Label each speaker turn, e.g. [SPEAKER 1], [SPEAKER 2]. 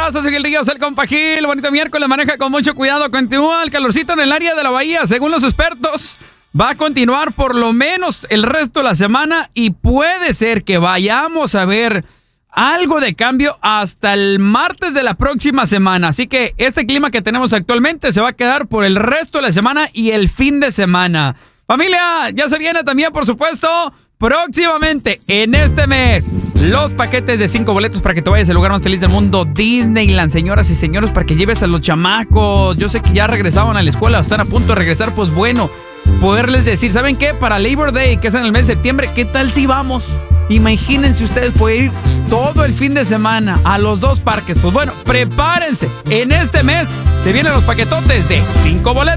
[SPEAKER 1] raza? Soy el Ríos, el compa Gil. Bonito miércoles, maneja con mucho cuidado. Continúa el calorcito en el área de la bahía. Según los expertos, va a continuar por lo menos el resto de la semana y puede ser que vayamos a ver algo de cambio hasta el martes de la próxima semana. Así que este clima que tenemos actualmente se va a quedar por el resto de la semana y el fin de semana. Familia, ya se viene también, por supuesto, próximamente en este mes, los paquetes de 5 boletos para que te vayas al lugar más feliz del mundo, Disneyland, señoras y señores, para que lleves a los chamacos. Yo sé que ya regresaban a la escuela o están a punto de regresar, pues bueno, poderles decir, ¿saben qué? Para Labor Day, que es en el mes de septiembre, ¿qué tal si vamos? Imagínense ustedes poder ir todo el fin de semana a los dos parques. Pues bueno, prepárense. En este mes se vienen los paquetotes de 5 boletos.